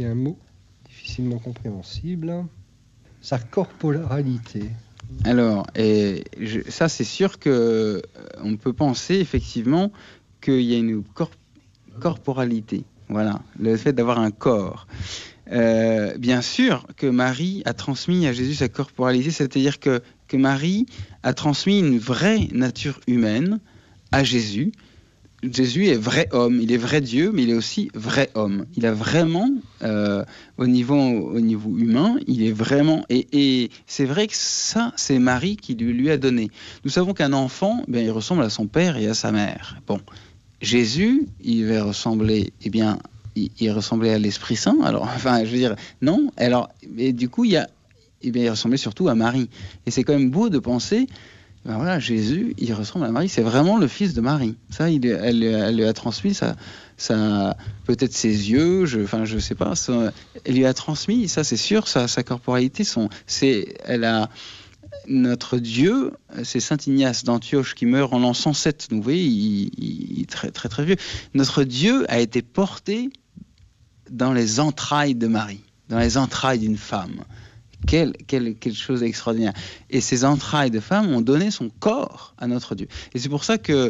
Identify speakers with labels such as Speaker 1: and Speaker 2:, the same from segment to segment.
Speaker 1: Il y a un mot difficilement compréhensible. Sa corporalité.
Speaker 2: Alors, ça c'est sûr que on peut penser effectivement qu'il y a une corporalité. Voilà, le fait d'avoir un corps. Bien sûr que Marie a transmis à Jésus sa corporalité, c'est-à-dire que Marie a transmis une vraie nature humaine à Jésus. Jésus est vrai homme, il est vrai Dieu, mais il est aussi vrai homme. Il a vraiment, au niveau humain, il est vraiment... Et c'est vrai que ça, c'est Marie qui lui a donné. Nous savons qu'un enfant, il ressemble à son père et à sa mère. Bon, Jésus, il va ressembler, il ressemblait à l'Esprit Saint. Alors, enfin, je veux dire, non. Alors, et du coup, il ressemblait surtout à Marie. Et c'est quand même beau de penser... voilà, Jésus, il ressemble à Marie, c'est vraiment le fils de Marie. Ça, elle lui a transmis ça, peut-être ses yeux, je sais pas. Elle lui a transmis, ça c'est sûr, sa corporalité. Notre Dieu, c'est Saint Ignace d'Antioche qui meurt en l'an 107. Donc vous voyez, il est très très très vieux. Notre Dieu a été porté dans les entrailles de Marie, dans les entrailles d'une femme. Quelque chose d'extraordinaire. Et ces entrailles de femme ont donné son corps à notre Dieu. Et c'est pour ça que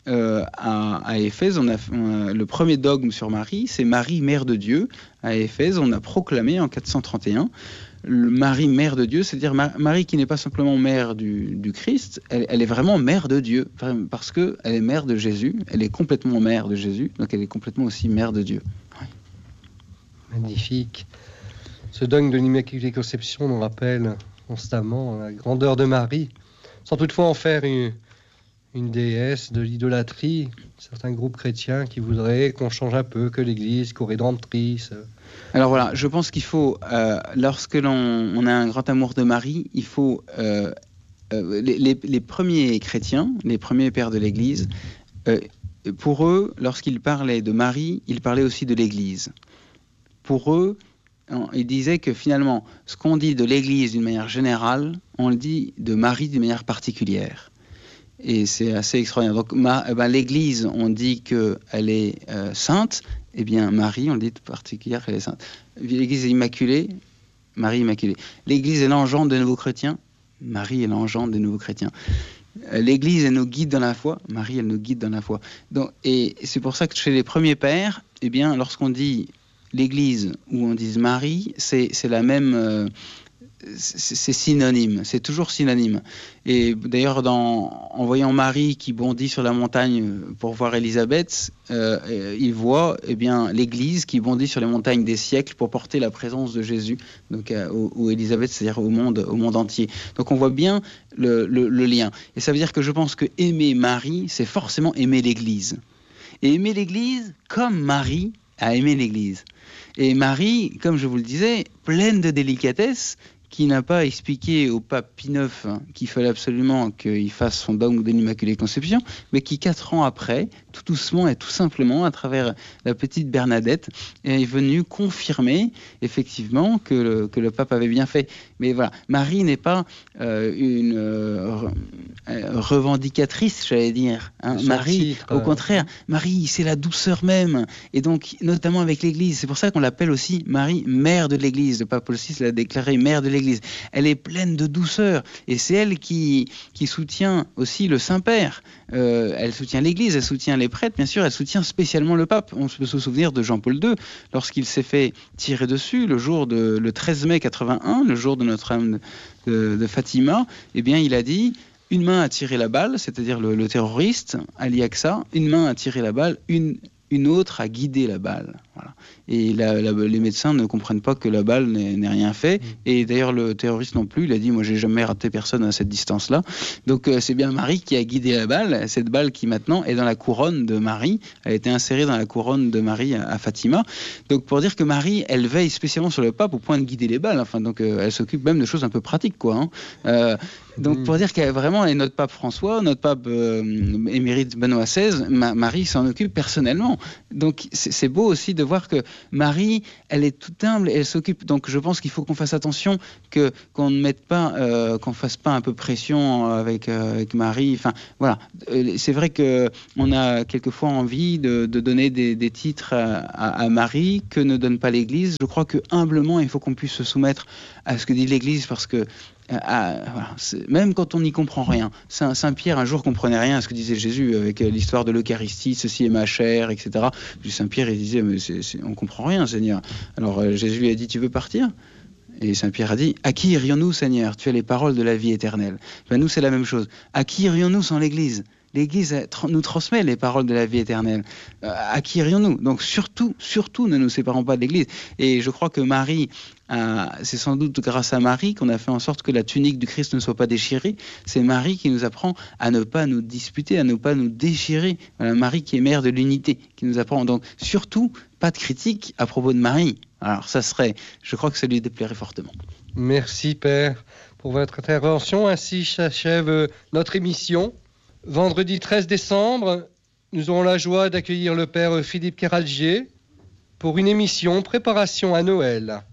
Speaker 2: à Éphèse, le premier dogme sur Marie, c'est Marie, mère de Dieu. À Éphèse, on a proclamé en 431 Marie, mère de Dieu, c'est-à-dire Marie qui n'est pas simplement mère du Christ, elle est vraiment mère de Dieu, parce qu'elle est mère de Jésus, elle est complètement mère de Jésus, donc elle est complètement aussi mère de Dieu. Oui.
Speaker 1: Magnifique. Ce dogme de l'Immaculée Conception nous rappelle constamment la grandeur de Marie, sans toutefois en faire une déesse de l'idolâtrie. Certains groupes chrétiens qui voudraient qu'on change un peu, que l'Église co-rédemptrice.
Speaker 2: Alors voilà, je pense qu'il faut, lorsque l'on a un grand amour de Marie, il faut... les premiers chrétiens, les premiers pères de l'Église, pour eux, lorsqu'ils parlaient de Marie, ils parlaient aussi de l'Église. Pour eux, il disait que finalement, ce qu'on dit de l'Église d'une manière générale, on le dit de Marie d'une manière particulière. Et c'est assez extraordinaire. Donc l'Église, on dit qu'elle est sainte, eh bien Marie, on le dit de particulière qu'elle est sainte. L'Église est immaculée, Marie immaculée. L'Église est l'engendre de nouveaux chrétiens, Marie est l'engendre des nouveaux chrétiens. L'Église, elle nous guide dans la foi, Marie, elle nous guide dans la foi. Donc, et c'est pour ça que chez les premiers pères, eh bien, lorsqu'on dit l'Église ou on dit Marie, c'est la même, c'est synonyme, c'est toujours synonyme. Et d'ailleurs, en voyant Marie qui bondit sur la montagne pour voir Élisabeth, il voit l'Église qui bondit sur les montagnes des siècles pour porter la présence de Jésus, donc ou Élisabeth, c'est-à-dire au monde entier. Donc on voit bien le lien. Et ça veut dire que je pense que aimer Marie, c'est forcément aimer l'Église. Et aimer l'Église comme Marie a aimé l'Église. Et Marie, comme je vous le disais, pleine de délicatesse, qui n'a pas expliqué au pape Pie IX qu'il fallait absolument qu'il fasse son dogme de l'Immaculée Conception, mais qui 4 ans après, tout doucement et tout simplement, à travers la petite Bernadette, est venu confirmer effectivement que le pape avait bien fait. Mais voilà, Marie n'est pas une revendicatrice, j'allais dire. Marie, au contraire, Marie, c'est la douceur même, et donc notamment avec l'Église. C'est pour ça qu'on l'appelle aussi Marie, mère de l'Église. Le pape Paul VI l'a déclaré mère de l'Église. Elle est pleine de douceur, et c'est elle qui soutient aussi le Saint-Père. Elle soutient l'Église, elle soutient les prêtres, bien sûr, elle soutient spécialement le pape. On peut se souvenir de Jean-Paul II, lorsqu'il s'est fait tirer dessus le 13 mai 81, le jour de Notre-Dame de Fatima, eh bien il a dit: une main a tiré la balle, c'est-à-dire le terroriste Ali Aqsa, une main a tiré la balle, une autre a guidé la balle. Voilà. Et les médecins ne comprennent pas que la balle n'ait rien fait. Et d'ailleurs, le terroriste non plus, il a dit: moi, j'ai jamais raté personne à cette distance-là. Donc, c'est bien Marie qui a guidé la balle. Cette balle qui, maintenant, est dans la couronne de Marie, a été insérée dans la couronne de Marie à Fatima. Donc, pour dire que Marie, elle veille spécialement sur le pape au point de guider les balles. Enfin, donc, elle s'occupe même de choses un peu pratiques, quoi. Donc, pour dire qu'elle vraiment est notre pape François, notre pape émérite Benoît XVI, Marie s'en occupe personnellement. Donc c'est beau aussi de voir que Marie, elle est toute humble, et elle s'occupe. Donc je pense qu'il faut qu'on fasse attention, qu'on ne mette pas, qu'on fasse pas un peu pression avec Marie. Enfin voilà, c'est vrai que on a quelquefois envie de donner des titres à Marie que ne donne pas l'Église. Je crois que humblement, il faut qu'on puisse se soumettre à ce que dit l'Église, parce que voilà, même quand on n'y comprend rien. Saint Pierre un jour comprenait rien à ce que disait Jésus avec l'histoire de l'Eucharistie, ceci est ma chair, etc. Puis Saint Pierre il disait mais on comprend rien, Seigneur. Alors Jésus lui a dit tu veux partir? Et Saint Pierre a dit à qui irions-nous, Seigneur? Tu as les paroles de la vie éternelle. Ben, nous c'est la même chose. À qui irions-nous sans l'Église? L'Église nous transmet les paroles de la vie éternelle. À qui irions-nous? Donc surtout ne nous séparons pas de l'Église. Et je crois que Marie, c'est sans doute grâce à Marie qu'on a fait en sorte que la tunique du Christ ne soit pas déchirée. C'est Marie qui nous apprend à ne pas nous disputer, à ne pas nous déchirer. Voilà, Marie qui est mère de l'unité, qui nous apprend. Donc surtout, pas de critique à propos de Marie. Alors je crois que ça lui déplairait fortement.
Speaker 1: Merci Père pour votre intervention. Ainsi s'achève notre émission. Vendredi 13 décembre, nous aurons la joie d'accueillir le Père Philippe Kéralgier pour une émission Préparation à Noël.